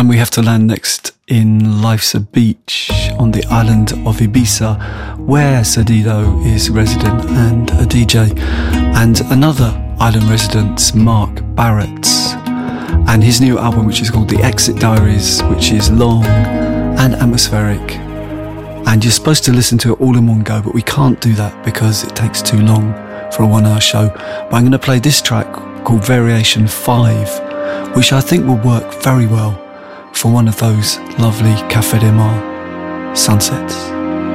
And we have to land next in Life's a Beach on the island of Ibiza, where Sadido is resident and a DJ, and another island resident, Mark Barrett, and his new album, which is called The Exit Diaries, which is long and atmospheric, and you're supposed to listen to it all in one go, but we can't do that because it takes too long for a 1 hour show. But I'm going to play this track called Variation 5, which I think will work very well for one of those lovely Café de Mar sunsets.